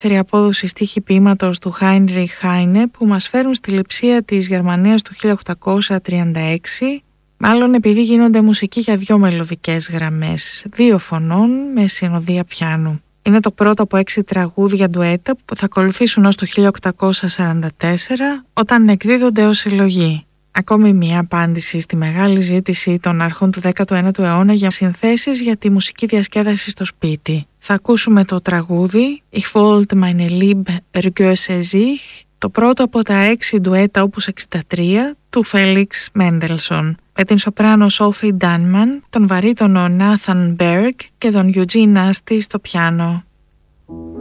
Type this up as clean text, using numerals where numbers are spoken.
απόδοση στίχη ποίηματος του Χάινριχ Χάινε που μας φέρουν στη λειψία της Γερμανίας του 1836, μάλλον επειδή γίνονται μουσική για 2 μελωδικές γραμμές, 2 φωνών με συνοδεία πιάνου. Είναι το πρώτο από 6 τραγούδια ντουέτα που θα ακολουθήσουν ως το 1844 όταν εκδίδονται ως συλλογή. Ακόμη μια απάντηση στη μεγάλη ζήτηση των αρχών του 19ου αιώνα για συνθέσεις για τη μουσική διασκέδαση στο σπίτι. Θα ακούσουμε το τραγούδι Ich wollte meine Liebe ergösse sich, το πρώτο από τα 6 ντουέτα opus 63 του Φέλιξ Μέντελσον, με την σοπράνο Σόφι Ντάνμαν, τον βαρύτονο Νάθαν Μπέργκ και τον Eugene Asti στο πιάνο.